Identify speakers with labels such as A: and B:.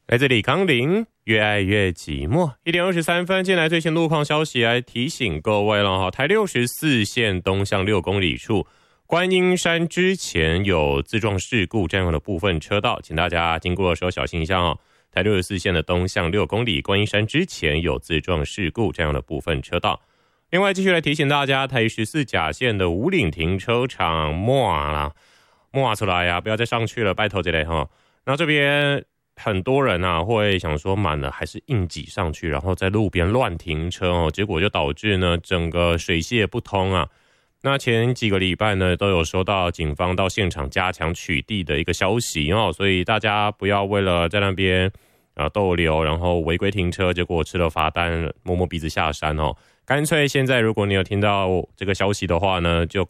A: 来这里康林，越爱越寂寞。1点23分，进来最新路况消息来提醒各位了哈。台64线东向6公里处，观音山之前有自撞事故占用的部分车道，请大家经过的时候小心一下哦。台64线的东向6公里，观音山之前有自撞事故占用的部分车道。另外，继续来提醒大家，台14甲线的五岭停车场抹出来呀，不要再上去了，拜托这类哈。那这边很多人啊会想说满了还是硬挤上去，然后在路边乱停车哦，结果就导致呢整个水泄不通啊。那前几个礼拜呢都有收到警方到现场加强取缔的一个消息哦，所以大家不要为了在那边逗留，然后违规停车，结果吃了罚单，摸摸鼻子下山哦。干脆现在如果你有听到这个消息的话呢，就